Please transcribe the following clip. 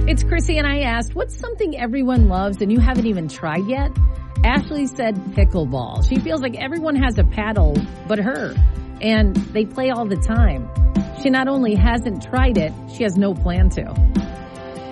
It's Chrissy, and I asked, what's something everyone loves and you haven't even tried yet? Ashley said pickleball. She feels like everyone has a paddle but her, and they play all the time. She not only hasn't tried it, she has no plan to.